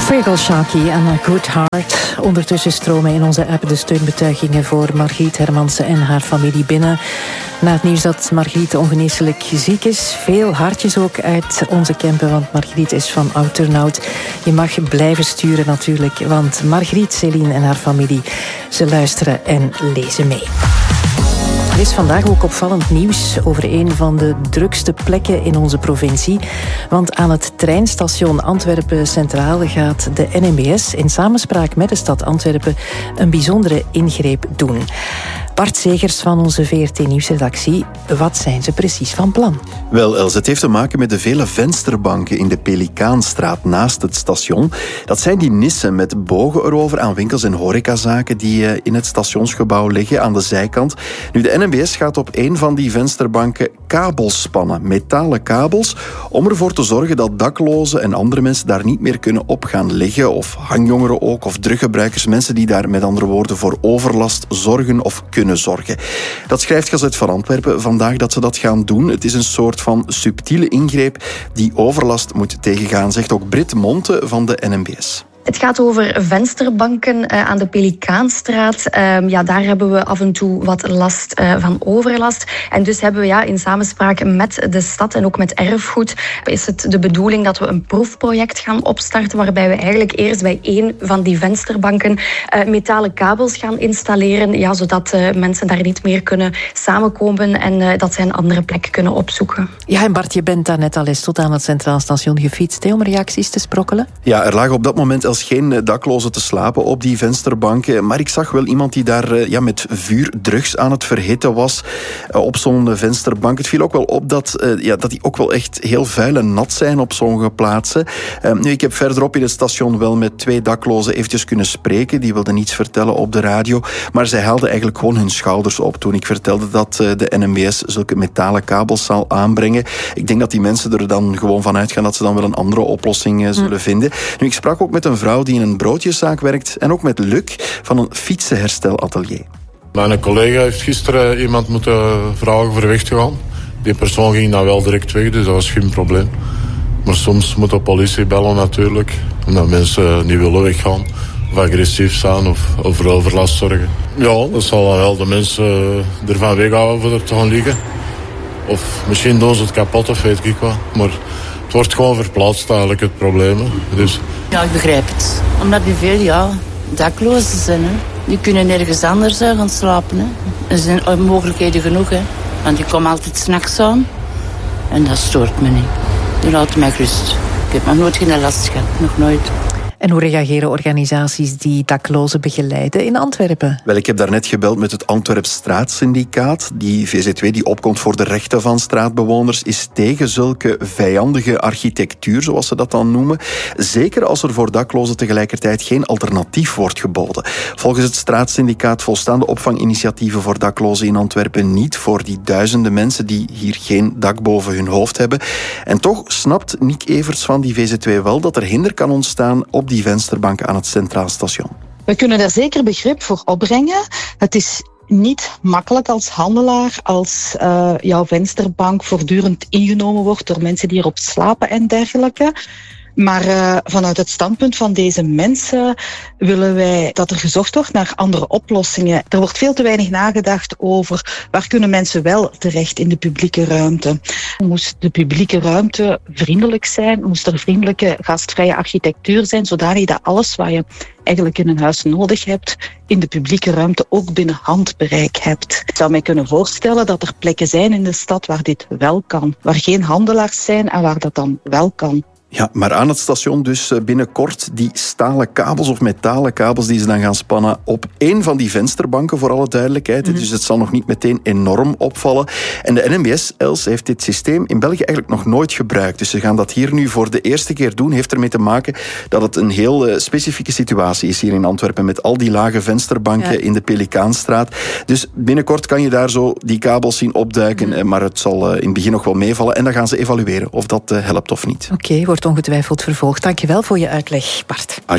Feargal Sharkey en A Good Heart. Ondertussen stromen in onze app de steunbetuigingen voor Margriet Hermansen en haar familie binnen. Na het nieuws dat Margriet ongeneeslijk ziek is. Veel hartjes ook uit onze campen, want Margriet is van oud turnout. Je mag blijven sturen natuurlijk, want Margriet, Céline en haar familie, ze luisteren en lezen mee. Er is vandaag ook opvallend nieuws over een van de drukste plekken in onze provincie. Want aan het treinstation Antwerpen Centraal gaat de NMBS in samenspraak met de stad Antwerpen een bijzondere ingreep doen. Bart Zegers van onze VRT Nieuwsredactie, wat zijn ze precies van plan? Wel, Els, het heeft te maken met de vele vensterbanken in de Pelikaanstraat naast het station. Dat zijn die nissen met bogen erover aan winkels en horecazaken die in het stationsgebouw liggen aan de zijkant. Nu, de NMBS gaat op een van die vensterbanken kabels spannen, metalen kabels, om ervoor te zorgen dat daklozen en andere mensen daar niet meer kunnen op gaan liggen, of hangjongeren ook, of druggebruikers, mensen die daar met andere woorden voor overlast zorgen of kunnen zorgen. Dat schrijft Gazet van Antwerpen vandaag dat ze dat gaan doen. Het is een soort van subtiele ingreep die overlast moet tegengaan, zegt ook Brit Monte van de NMBS. Het gaat over vensterbanken aan de Pelikaanstraat. Daar hebben we af en toe wat last van overlast. En dus hebben we in samenspraak met de stad en ook met erfgoed is het de bedoeling dat we een proefproject gaan opstarten waarbij we eigenlijk eerst bij één van die vensterbanken metalen kabels gaan installeren, zodat mensen daar niet meer kunnen samenkomen en dat ze een andere plek kunnen opzoeken. Ja, en Bart, je bent daar net al eens tot aan het Centraal Station gefietst om reacties te sprokkelen. Ja, er lagen op dat moment als geen daklozen te slapen op die vensterbanken. Maar ik zag wel iemand die daar met vuur drugs aan het verhitten was op zo'n vensterbank. Het viel ook wel op dat die ook wel echt heel vuil en nat zijn op sommige plaatsen. Nu, ik heb verderop in het station wel met 2 daklozen eventjes kunnen spreken. Die wilden niets vertellen op de radio. Maar zij haalden eigenlijk gewoon hun schouders op toen ik vertelde dat de NMBS zulke metalen kabels zal aanbrengen. Ik denk dat die mensen er dan gewoon van uitgaan dat ze dan wel een andere oplossing zullen vinden. Nu, ik sprak ook met een vrouw die in een broodjeszaak werkt en ook met Luc van een fietsenherstelatelier. Mijn collega heeft gisteren iemand moeten vragen voor weg te gaan. Die persoon ging dan wel direct weg, dus dat was geen probleem. Maar soms moet de politie bellen natuurlijk, omdat mensen niet willen weggaan of agressief zijn of over overlast zorgen. Ja, dat zal dan wel de mensen ervan weghouden voor er te gaan liggen. Of misschien doen ze het kapot of weet ik wat. Maar het wordt gewoon verplaatst eigenlijk, het probleem. Dus. Ja, ik begrijp het. Omdat die veel daklozen zijn. Hè. Die kunnen nergens anders gaan slapen. Hè. Er zijn mogelijkheden genoeg. Hè. Want die komen altijd 's nachts aan. En dat stoort me niet. Die laten mij rust. Ik heb nog nooit geen last gehad. Nog nooit. En hoe reageren organisaties die daklozen begeleiden in Antwerpen? Wel, ik heb daarnet gebeld met het Antwerps Straatsyndicaat. Die VZW die opkomt voor de rechten van straatbewoners is tegen zulke vijandige architectuur, zoals ze dat dan noemen. Zeker als er voor daklozen tegelijkertijd geen alternatief wordt geboden. Volgens het Straatsyndicaat volstaan de opvanginitiatieven voor daklozen in Antwerpen niet voor die duizenden mensen die hier geen dak boven hun hoofd hebben. En toch snapt Nick Everts van die VZW wel dat er hinder kan ontstaan op die vensterbanken aan het Centraal Station. We kunnen daar zeker begrip voor opbrengen. Het is niet makkelijk als handelaar als jouw vensterbank voortdurend ingenomen wordt door mensen die erop slapen en dergelijke. Maar vanuit het standpunt van deze mensen willen wij dat er gezocht wordt naar andere oplossingen. Er wordt veel te weinig nagedacht over waar kunnen mensen wel terecht in de publieke ruimte. Moest de publieke ruimte vriendelijk zijn? Moest er vriendelijke, gastvrije architectuur zijn? Zodanig dat alles wat je eigenlijk in een huis nodig hebt, in de publieke ruimte ook binnen handbereik hebt. Ik zou mij kunnen voorstellen dat er plekken zijn in de stad waar dit wel kan. Waar geen handelaars zijn en waar dat dan wel kan. Ja, maar aan het station dus binnenkort die stalen kabels of metalen kabels die ze dan gaan spannen op één van die vensterbanken, voor alle duidelijkheid. Mm-hmm. Dus het zal nog niet meteen enorm opvallen. En de NMBS, Els, heeft dit systeem in België eigenlijk nog nooit gebruikt. Dus ze gaan dat hier nu voor de eerste keer doen. Heeft ermee te maken dat het een heel specifieke situatie is hier in Antwerpen met al die lage vensterbanken in de Pelikaanstraat. Dus binnenkort kan je daar zo die kabels zien opduiken, maar het zal in het begin nog wel meevallen. En dan gaan ze evalueren of dat helpt of niet. Oké, wordt ongetwijfeld vervolgd. Dank je wel voor je uitleg, Bart.